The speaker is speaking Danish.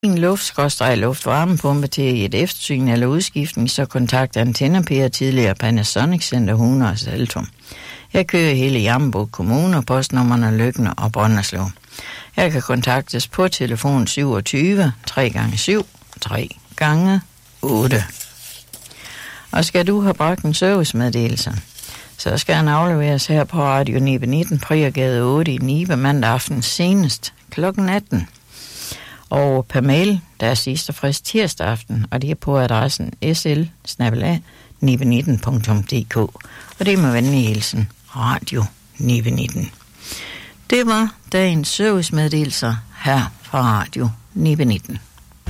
en luftvarmepumpe til et eftersyn eller udskiftning, så kontakt Antenna tidligere Panasonic Center 100 Saltum. Jeg kører hele Jammerbugt Kommune, postnummerne Løkken og Brønderslev. Jeg kan kontaktes på telefon 27 3x7 3x8. Og skal du have bragt en servicemeddelelse, så skal han afleveres her på Radio Nibe 19, Priergade 8 i Nibe, mandag aften senest kl. 18. Og per mail, der er sidste frist tirsdag aften, og det er på adressen sl@nibe19.dk. Og det er med venlig hilsen Radio Nibe 19. Det var dagens servicemeddelelser her fra Radio Nibe 19.